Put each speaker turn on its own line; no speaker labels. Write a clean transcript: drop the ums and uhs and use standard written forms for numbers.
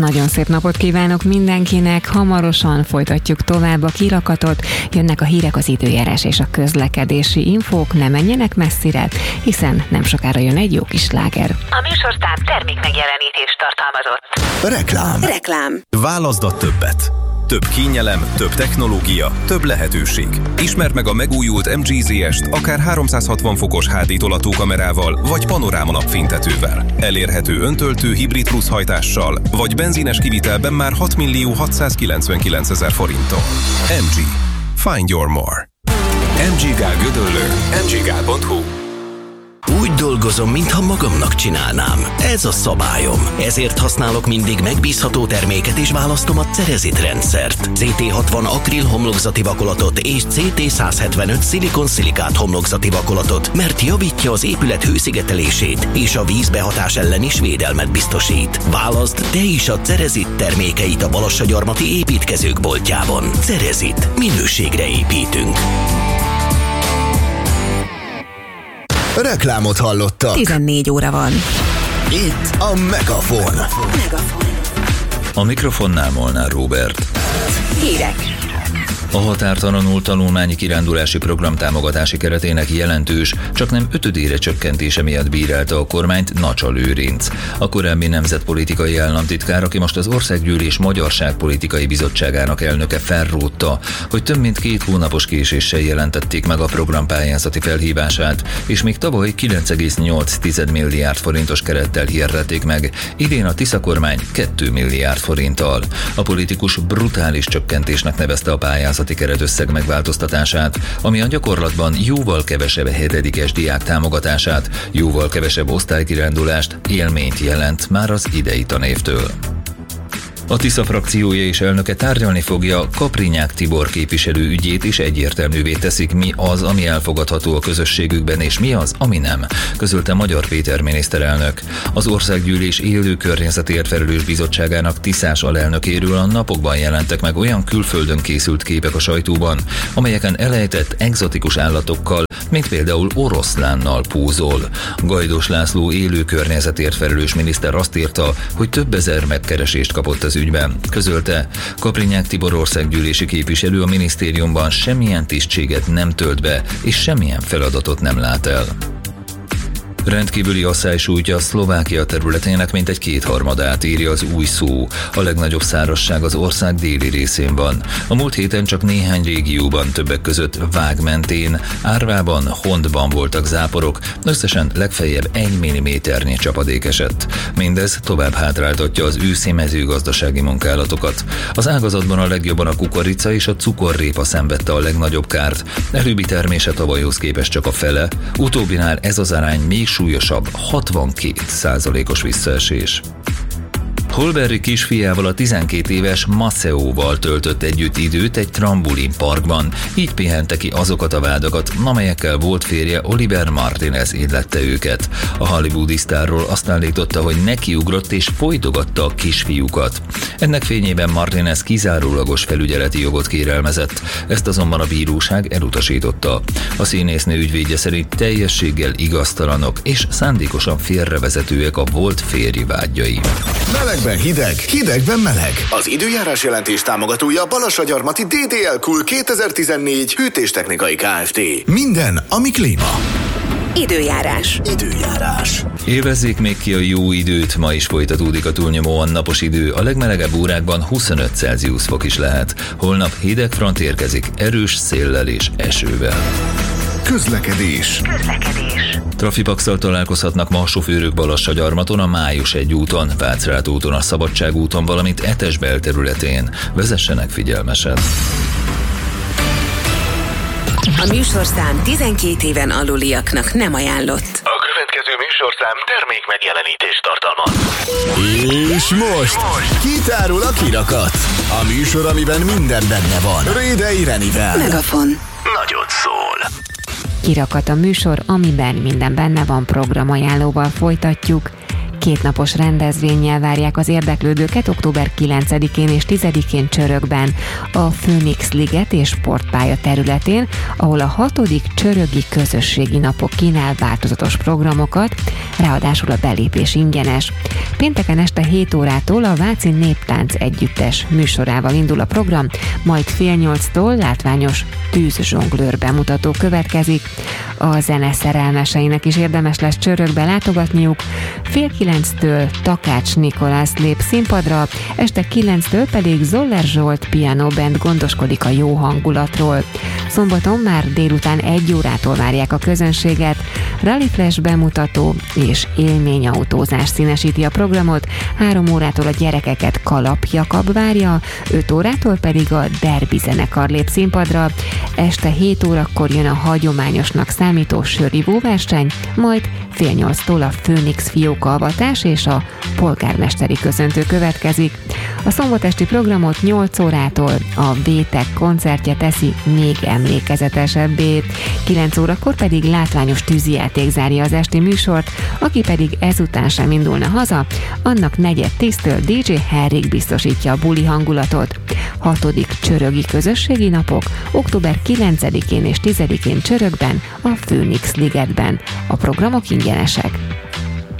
Nagyon szép napot kívánok mindenkinek, hamarosan folytatjuk tovább a kirakatot, jönnek a hírek, az időjárás és a közlekedési infók, ne menjenek messzire, hiszen nem sokára jön egy jó kis sláger.
A műsorszám termékmegjelenítést tartalmazott.
Reklám.
Válaszd a többet. Több kényelem, több technológia, több lehetőség. Ismerd meg a megújult MG ZS-t akár 360 fokos HD tolatókamerával vagy panoráma napfénytetővel. Elérhető öntöltő hibrid plusz hajtással, vagy benzines kivitelben már 6.699.000 forinttal. MG. Find your more. MG Gál Gödöllő. mggál.hu.
Úgy dolgozom, mintha magamnak csinálnám. Ez a szabályom. Ezért használok mindig megbízható terméket és választom a Cerezit rendszert. CT60 akril homlokzati vakolatot és CT175 szilikon-szilikát homlokzati vakolatot, mert javítja az épület hőszigetelését és a vízbehatás ellen is védelmet biztosít. Válaszd te is a Cerezit termékeit a Balassagyarmati építkezők boltjában. Cerezit. Minőségre építünk.
Reklámot hallottak.
14 óra van.
Itt a Megafon.
A mikrofonnál Molnár Róbert.
Hírek.
A határtalanul tanulmányi kirándulási program támogatási keretének jelentős, csak nem 5-ödére csökkentése miatt bírálta a kormányt Nacsa Lőrinc. A korábbi nemzetpolitikai államtitkár, aki most az Országgyűlés Magyarságpolitikai Bizottságának elnöke, felrótta, hogy több mint 2 hónapos késéssel jelentették meg a program pályázati felhívását, és még tavaly 9,8 milliárd forintos kerettel hirdették meg, idén a Tisza kormány 2 milliárd forinttal. A politikus brutális csökkentésnek nevezte a pályázati keretösszeg megváltoztatását, ami a gyakorlatban jóval kevesebb 7-es diák támogatását, jóval kevesebb osztálykirándulást, élményt jelent már az idei tanévtől. A Tisza frakciója és elnöke tárgyalni fogja Kaprinyák Tibor képviselő ügyét, és egyértelművé teszik, mi az, ami elfogadható a közösségükben, és mi az, ami nem, közölte Magyar Péter miniszterelnök. Az Országgyűlés élő környezetért felelős bizottságának tiszás alelnökéről a napokban jelentek meg olyan külföldön készült képek a sajtóban, amelyeken elejtett egzotikus állatokkal, mint például oroszlánnal pózol. Gajdos László élő környezetért felelős miniszter azt írta, hogy több ezer megkeresést kapott az ügyben. Közölte, Kaprinyák Tibor országgyűlési képviselő a minisztériumban semmilyen tisztséget nem tölt be, és semmilyen feladatot nem lát el. Rendkívüli asszály sújtja a Szlovákia területének mintegy 2/3-át, írja az Új Szó. A legnagyobb szárazság az ország déli részén van. A múlt héten csak néhány régióban, többek között Vág mentén, Árvában, Hondban voltak záporok, összesen legfeljebb 1 mm csapadék esett. Mindez tovább hátráltatja az őszi mezőgazdasági munkálatokat. Az ágazatban a legjobban a kukorica és a cukorrépa szenvedte a legnagyobb kárt. Előbbi termése tavalyhoz képest csak a fele, utóbbinál ez az arány még súlyosabb, 62%-os visszaesés. Holberry kisfiával, a 12 éves Maceóval töltött együtt időt egy trambulinparkban, így pihente ki azokat a vádakat, amelyekkel volt férje Oliver Martinez illette őket. A hollywoodi sztárról azt állította, hogy nekiugrott és folytogatta a kisfiúkat. Ennek fényében Martinez kizárólagos felügyeleti jogot kérelmezett, ezt azonban a bíróság elutasította. A színésznő ügyvédje szerint teljességgel igaztalanok és szándékosan félrevezetőek a volt férj vágyai.
Melegben hideg, hidegben meleg. Az időjárás jelentés támogatója Balassagyarmati DDL Cool 2014 hűtéstechnikai Kft. Minden, ami klíma.
Időjárás.
Élvezzék még ki a jó időt, ma is folytatódik a túlnyomóan napos idő, a legmelegebb órákban 25 Celsius fok is lehet. Holnap hideg front érkezik, erős széllel és esővel.
Közlekedés.
Trafipaxal találkozhatnak ma a sofőrök Balassagyarmaton, a Május 1 úton, Vácrát úton, a Szabadság úton, valamint Etes belterületén. Vezessenek figyelmesen.
A műsorszám 12 éven aluliaknak nem ajánlott.
A következő műsorszám termék megjelenítést tartalmaz.
És most kitárul a kirakat. A műsor, amiben minden benne van. Rédei Renivel.
Megafon.
Nagyot szól.
Kirakat a műsor, amiben minden benne van, programajánlóval folytatjuk. 2 napos rendezvénnyel várják az érdeklődőket október 9-én és 10-én Csörökben, a Phoenix Liget és Sportpálya területén, ahol a 6. Csörögi Közösségi Napok kínál változatos programokat, ráadásul a belépés ingyenes. Pénteken este 7 órától a Váci Néptánc Együttes műsorával indul a program, majd 7:30-tól látványos tűzzsonglőr bemutató következik. A zene szerelmeseinek is érdemes lesz Csörökbe látogatniuk. 8:30-től Takács Nikolász lép színpadra, este 9-től pedig Zoller Zsolt Piano Band gondoskodik a jó hangulatról. Szombaton már délután 1 órától várják a közönséget. Rally Flash bemutató és élményautózás színesíti a programot, 3 órától a gyerekeket Kalap Jakab várja, 5 órától pedig a Derby zenekar lép színpadra. Este 7 órakor jön a hagyományosnak számító sörivó verseny, majd 7:30-tól a Phoenix fiókaalvatás és a polgármesteri köszöntő következik. A szombatesti programot 8 órától a Vétek koncertje teszi még emlékezetesebbé. 9 órakor pedig látványos tűzijáték zárja az esti műsort, aki pedig ezután sem indulna haza, annak 9:10-től DJ Henrik biztosítja a buli hangulatot. 6. Csörögi Közösségi Napok október 9-én és 10-én Csörökben, a Phoenix Ligetben. A programok ingyenesek.